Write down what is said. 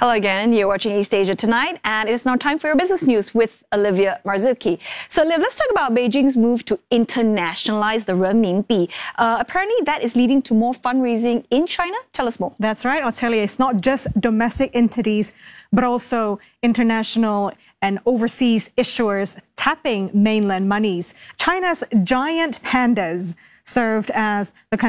Hello again, you're watching East Asia Tonight, and it's now time for your business news with Olivia Marzuki. So Liv, let's talk about Beijing's move to internationalize the renminbi. Apparently that is leading to more fundraising in China. Tell us more. That's right, Otelia. It's not just domestic entities, but also international and overseas issuers tapping mainland monies. China's giant pandas served as the